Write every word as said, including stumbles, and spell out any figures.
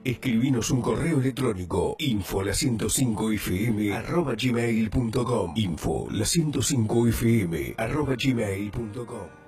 Escribinos un correo electrónico info la ciento cinco f m arroba gmail punto com info la ciento cinco f m arroba gmail punto com.